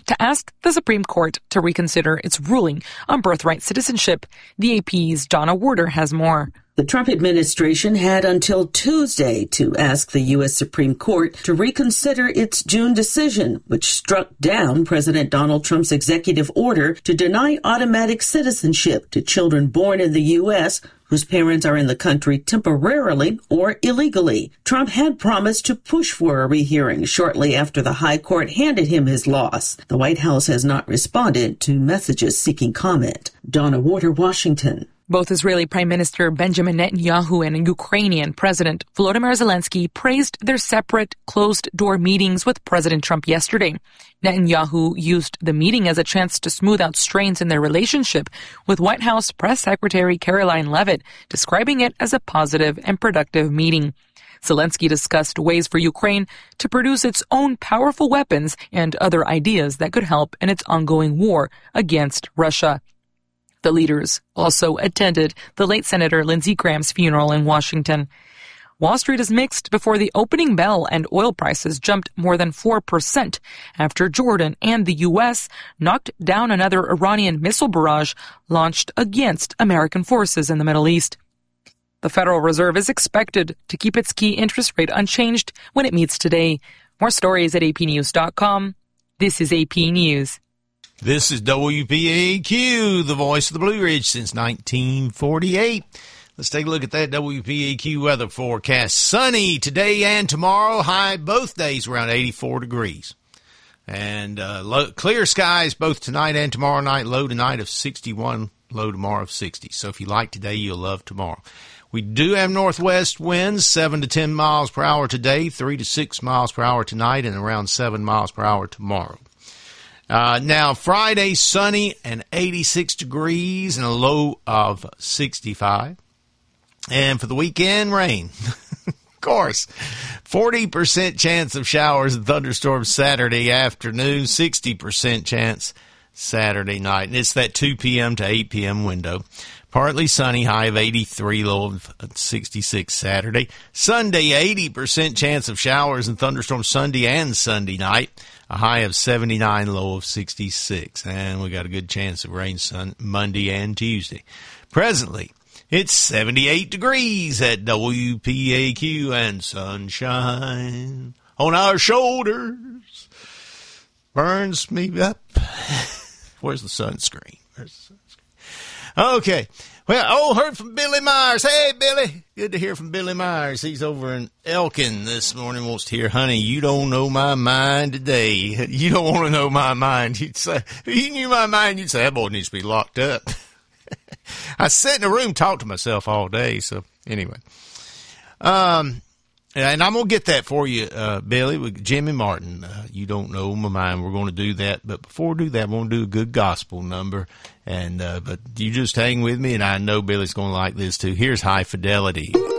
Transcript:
to ask the Supreme Court to reconsider its ruling on birthright citizenship. The AP's Donna Warder has more. The Trump administration had until Tuesday to ask the U.S. Supreme Court to reconsider its June decision, which struck down President Donald Trump's executive order to deny automatic citizenship to children born in the U.S. whose parents are in the country temporarily or illegally. Trump had promised to push for a rehearing shortly after the high court handed him his loss. The White House has not responded to messages seeking comment. Donna Warder, Washington. Both Israeli Prime Minister Benjamin Netanyahu and Ukrainian President Volodymyr Zelensky praised their separate, closed-door meetings with President Trump yesterday. Netanyahu used the meeting as a chance to smooth out strains in their relationship, with White House Press Secretary Caroline Leavitt describing it as a positive and productive meeting. Zelensky discussed ways for Ukraine to produce its own powerful weapons and other ideas that could help in its ongoing war against Russia. The leaders also attended the late Senator Lindsey Graham's funeral in Washington. Wall Street is mixed before the opening bell, and oil prices jumped more than 4% after Jordan and the U.S. knocked down another Iranian missile barrage launched against American forces in the Middle East. The Federal Reserve is expected to keep its key interest rate unchanged when it meets today. More stories at apnews.com. This is AP News. This is WPAQ, the voice of the Blue Ridge since 1948. Let's take a look at that WPAQ weather forecast. Sunny today and tomorrow, high both days around 84 degrees. And clear skies both tonight and tomorrow night, low tonight of 61, low tomorrow of 60. So if you like today, you'll love tomorrow. We do have northwest winds, 7 to 10 miles per hour today, 3 to 6 miles per hour tonight, and around 7 miles per hour tomorrow. Now, Friday, sunny and 86 degrees and a low of 65. And for the weekend, rain. Of course, 40% chance of showers and thunderstorms Saturday afternoon, 60% chance Saturday night. And it's that 2 p.m. to 8 p.m. window. Partly sunny, high of 83, low of 66 Saturday. Sunday, 80% chance of showers and thunderstorms Sunday and Sunday night. A high of 79, low of 66. And we got a good chance of rain Monday and Tuesday. Presently, it's 78 degrees at WPAQ and sunshine on our shoulders burns me up. Where's the sunscreen? Okay. Well, heard from Billy Myers. Hey, Billy. Good to hear from Billy Myers. He's over in Elkin this morning. Wants to hear, honey, you don't know my mind today. You don't want to know my mind. You'd say, if you knew my mind, you'd say, that boy needs to be locked up. I sit in a room, talk to myself all day. So anyway, and I'm going to get that for you, Billy, with Jimmy Martin. You don't know my mind. We're going to do that. But before we do that, we're going to do a good gospel number. And, but you just hang with me, and I know Billy's going to like this too. Here's High Fidelity.